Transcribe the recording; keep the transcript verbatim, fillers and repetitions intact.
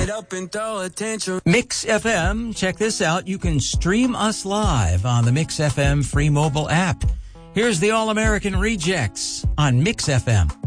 it up and throw attention. Mix F M, check this out. You can stream us live on the Mix F M free mobile app. Here's the All-American Rejects on Mix F M.